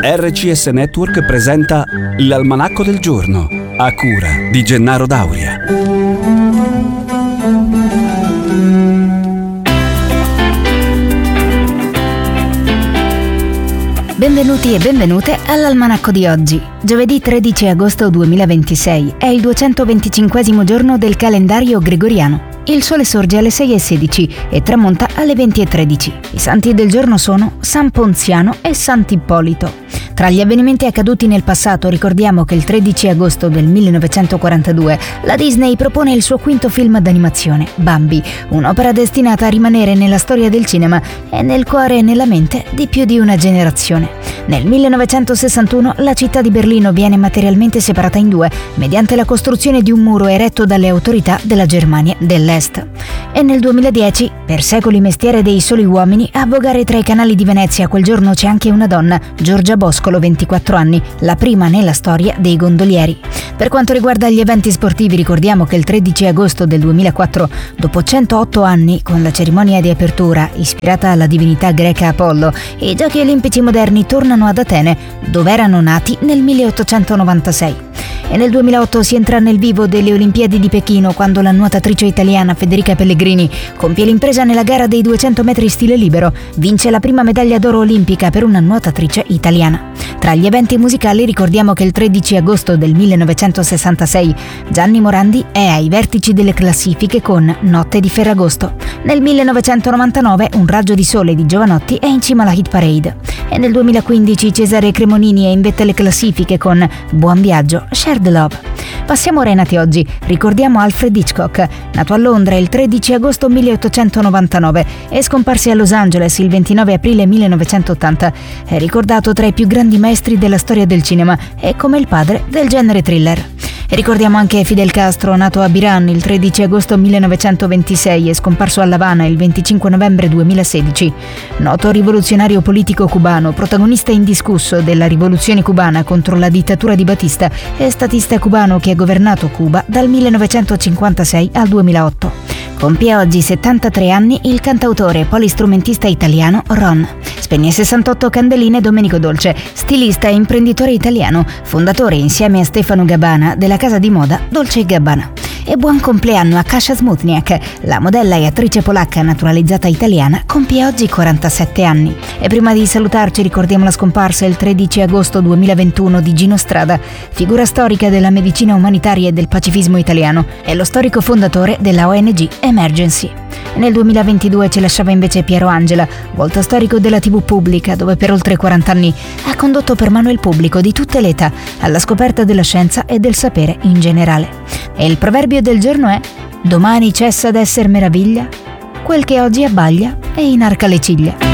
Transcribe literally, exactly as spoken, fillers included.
R C S Network presenta l'Almanacco del Giorno, a cura di Gennaro Dauria. Benvenuti e benvenute all'Almanacco di oggi. Giovedì tredici agosto duemilaventisei è il duecentoventicinquesimo giorno del calendario gregoriano. Il sole sorge alle sei e sedici e tramonta alle venti e tredici. I santi del giorno sono San Ponziano e Sant'Ippolito. Tra gli avvenimenti accaduti nel passato ricordiamo che il tredici agosto del millenovecentoquarantadue la Disney propone il suo quinto film d'animazione, Bambi, un'opera destinata a rimanere nella storia del cinema e nel cuore e nella mente di più di una generazione. Nel millenovecentosessantuno la città di Berlino viene materialmente separata in due mediante la costruzione di un muro eretto dalle autorità della Germania dell'Est. E nel duemiladieci, per secoli mestiere dei soli uomini, a vogare tra i canali di Venezia quel giorno c'è anche una donna, Giorgia Boscolo, ventiquattro anni, la prima nella storia dei gondolieri. Per quanto riguarda gli eventi sportivi, ricordiamo che il tredici agosto del duemilaquattro, dopo centootto anni, con la cerimonia di apertura ispirata alla divinità greca Apollo, i Giochi Olimpici moderni tornano ad Atene, dove erano nati nel milleottocentonovantasei. E nel duemilaotto si entra nel vivo delle Olimpiadi di Pechino quando la nuotatrice italiana Federica Pellegrini compie l'impresa nella gara dei duecento metri stile libero, vince la prima medaglia d'oro olimpica per una nuotatrice italiana. Tra gli eventi musicali ricordiamo che il tredici agosto del millenovecentosessantasei Gianni Morandi è ai vertici delle classifiche con Notte di Ferragosto. Nel millenovecentonovantanove Un raggio di sole di Jovanotti è in cima alla hit parade. E nel duemilaquindici Cesare Cremonini è in vetta alle classifiche con Buon viaggio, Share the Love. Passiamo ora ai nati oggi. Ricordiamo Alfred Hitchcock, nato a Londra il tredici agosto milleottocentonovantanove e scomparsi a Los Angeles il ventinove aprile millenovecentottanta. È ricordato tra i più grandi maestri della storia del cinema e come il padre del genere thriller. E ricordiamo anche Fidel Castro, nato a Biran il tredici agosto millenovecentoventisei e scomparso a La Habana il venticinque novembre duemilasedici. Noto rivoluzionario politico cubano, protagonista indiscusso della rivoluzione cubana contro la dittatura di Batista e statista cubano che ha governato Cuba dal millenovecentocinquantasei al duemilaotto. Compie oggi settantatré anni il cantautore e polistrumentista italiano Ron. Spegne sessantotto candeline Domenico Dolce, stilista e imprenditore italiano, fondatore insieme a Stefano Gabbana della casa di moda Dolce e Gabbana. E buon compleanno a Kasia Smutniak, la modella e attrice polacca naturalizzata italiana, compie oggi quarantasette anni. E prima di salutarci ricordiamo la scomparsa il tredici agosto duemilaventuno di Gino Strada, figura storica della medicina umanitaria e del pacifismo italiano, e lo storico fondatore della O N G Emergency. Nel duemilaventidue ci lasciava invece Piero Angela, volto storico della tivù pubblica, dove per oltre quaranta anni ha condotto per mano il pubblico di tutte le età alla scoperta della scienza e del sapere in generale. E il proverbio del giorno è: domani cessa d'esser meraviglia quel che oggi abbaglia e inarca le ciglia.